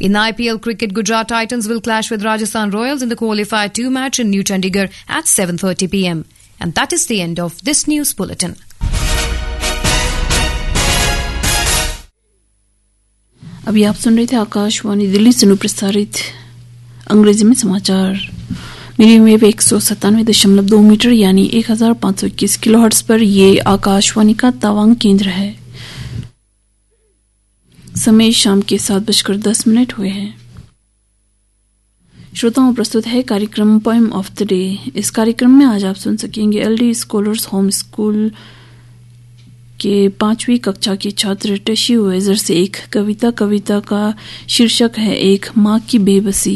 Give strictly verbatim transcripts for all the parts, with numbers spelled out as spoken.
In I P L cricket, Gujarat Titans will clash with Rajasthan Royals in the qualifier two match in New Chandigarh at seven thirty p m. And that is the end of this news bulletin. अभी आप सुन रहे थे आकाशवाणी दिल्ली से प्रसारित अंग्रेजी में समाचार। Medium wave एक सौ सत्तानवे दशमलव दो मीटर यानी एक हजार पाँच सौ इक्कीस किलो हर्ट्ज पर ये आकाशवाणी का तवांग केंद्र है। समय शाम के सात बजकर दस मिनट हुए हैं। श्रोताओं, प्रस्तुत है कार्यक्रम पोएम ऑफ द डे। इस कार्यक्रम में आज आप सुन सकेंगे एलडी स्कॉलर्स होम स्कूल के पांचवी कक्षा के छात्र टशी वेजर से एक कविता। कविता का शीर्षक है एक माँ की बेबसी।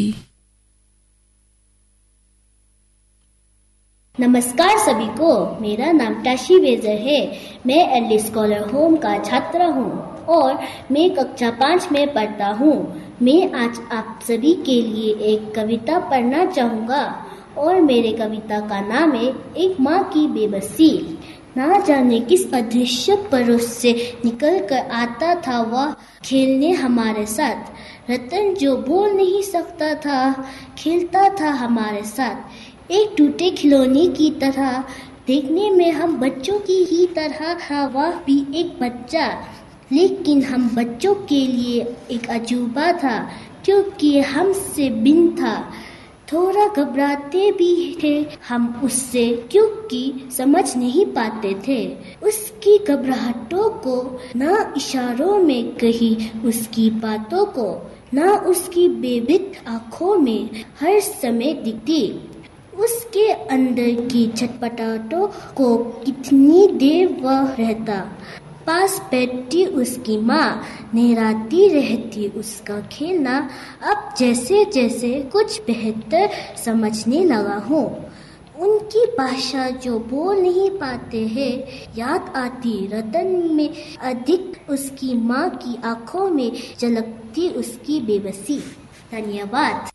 नमस्कार सभी को, मेरा नाम टशी वेजर है। मैं एलडी स्कॉलर होम का छात्र हूँ और मैं कक्षा पाँच में पढ़ता हूँ। मैं आज आप सभी के लिए एक कविता पढ़ना चाहूँगा और मेरे कविता का नाम है एक माँ की बेबसी। ना जाने किस अदृश्य परोस से निकल कर आता था वह खेलने हमारे साथ। रतन जो बोल नहीं सकता था खेलता था हमारे साथ। एक टूटे खिलौने की तरह देखने में हम बच्चों की ही तरह था वह भी एक बच्चा, लेकिन हम बच्चों के लिए एक अजूबा था क्योंकि हमसे भिन्न था। थोड़ा घबराते भी थे हम उससे क्योंकि समझ नहीं पाते थे उसकी घबराहटों को, ना इशारों में कही उसकी बातों को, ना उसकी बेभित आँखों में हर समय दिखती। उसके अंदर की छटपटाहटों को कितनी देर वह रहता। पास बैठी उसकी माँ निहराती रहती उसका खेलना। अब जैसे जैसे कुछ बेहतर समझने लगा हूँ। उनकी भाषा जो बोल नहीं पाते हैं याद आती रतन में अधिक उसकी माँ की आंखों में झलकती उसकी बेबसी। धन्यवाद।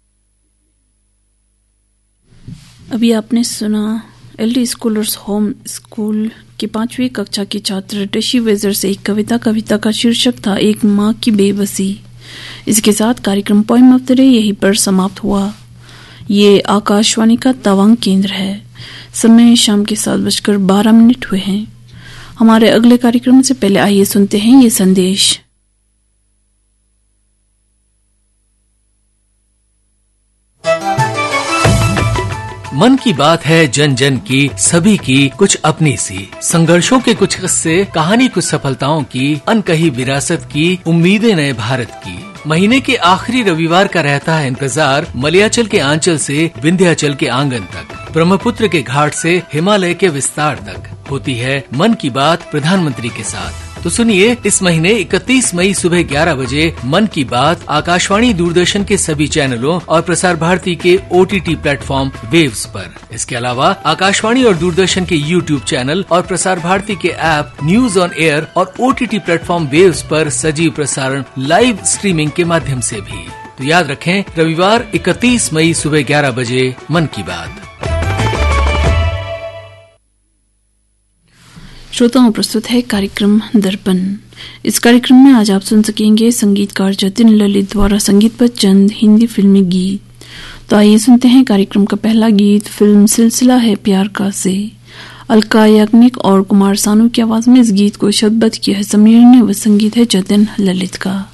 अभी आपने सुना एलडी स्कॉलर्स होम स्कूल के पांचवी कक्षा के छात्र टशी वेजर से एक कविता। कविता का शीर्षक था एक माँ की बेबसी। इसके साथ कार्यक्रम पोएम ऑफ द डे यहीं पर समाप्त हुआ। ये आकाशवाणी का तवांग केंद्र है। समय शाम के सात बजकर बारह मिनट हुए हैं। हमारे अगले कार्यक्रम से पहले आइए सुनते हैं ये संदेश। मन की बात है जन जन की, सभी की कुछ अपनी सी। संघर्षों के कुछ किस्से, कहानी कुछ सफलताओं की, अनकही विरासत की, उम्मीदें नए भारत की। महीने के आखिरी रविवार का रहता है इंतजार मलयाचल के आंचल से विंध्याचल के आंगन तक, ब्रह्मपुत्र के घाट से हिमालय के विस्तार तक। होती है मन की बात प्रधानमंत्री के साथ। तो सुनिए, इस महीने इकतीस मई सुबह ग्यारह बजे मन की बात आकाशवाणी दूरदर्शन के सभी चैनलों और प्रसार भारती के ओटीटी प्लेटफॉर्म वेव्स पर। इसके अलावा आकाशवाणी और दूरदर्शन के यूट्यूब चैनल और प्रसार भारती के ऐप न्यूज ऑन एयर और ओटीटी प्लेटफॉर्म वेव्स पर सजीव प्रसारण लाइव स्ट्रीमिंग के माध्यम से भी। तो याद रखें, रविवार इकतीस मई सुबह ग्यारह बजे मन की बात। श्रोताओं, प्रस्तुत है कार्यक्रम दर्पण। इस कार्यक्रम में आज आप सुन सकेंगे संगीतकार जतिन ललित द्वारा संगीत पर चंद हिंदी फिल्मी गीत। तो आइए सुनते हैं कार्यक्रम का पहला गीत। फिल्म सिलसिला है प्यार का से अलका याग्निक और कुमार सानू की आवाज में इस गीत को शब्दबद्ध किया है समीर ने व संगीत है जतिन ललित का।